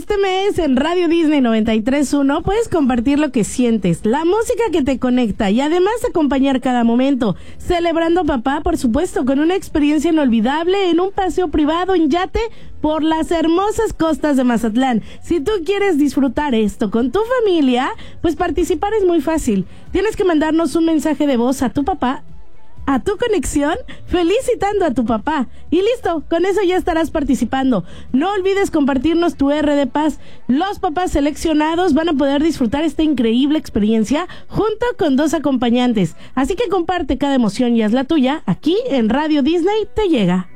Este mes en Radio Disney 93.1 puedes compartir lo que sientes, la música que te conecta y además acompañar cada momento, celebrando a papá, por supuesto, con una experiencia inolvidable en un paseo privado en yate por las hermosas costas de Mazatlán. Si tú quieres disfrutar esto con tu familia, pues participar es muy fácil. Tienes que mandarnos un mensaje de voz a tu papá, a tu conexión, felicitando a tu papá. Y listo, con eso ya estarás participando. No olvides compartirnos tu R de Paz. Los papás seleccionados van a poder disfrutar esta increíble experiencia junto con 2 acompañantes. Así que comparte cada emoción y haz la tuya. Aquí en Radio Disney te llega.